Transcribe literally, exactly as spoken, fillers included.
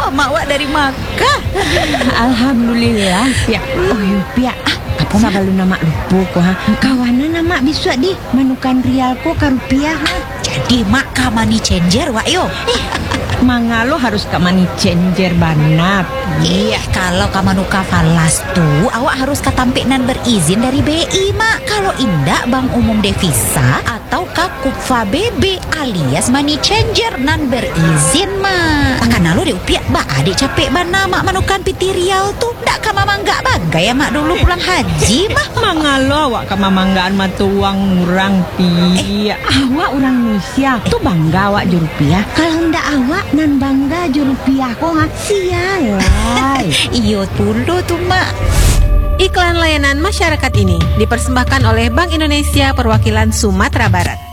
mak wak dari Makkah. Alhamdulillah ya. Oh yu pia ah apa sabalu nama lupa ko ha. Kawana nama bisa di manukan rial ko ka rupiah ha. Jadi mak ka money changer wak yo. Mangalo harus ka money changer banap. Iya, kalau ka manuka falas tuh awak harus katampik nan berizin dari B I mak. Kalau indak bank umum devisa atau ka Kupfa B B alias money changer nan berizin mak. Karena lo diupiak ba adik capek bana mak manukan piti riau tuh ndak ka mamangga bagai ya mak dulu pulang haji mah. Mangalo awak ka mamanggaan matuang murang pi. Eh, awak orang Indonesia tuh bangga awak ju rupiah. Kalau ndak awak nan bangga ju rupiah kok ha. Sialai. Iyo dulu tuh mak. Iklan layanan masyarakat ini dipersembahkan oleh Bank Indonesia Perwakilan Sumatera Barat.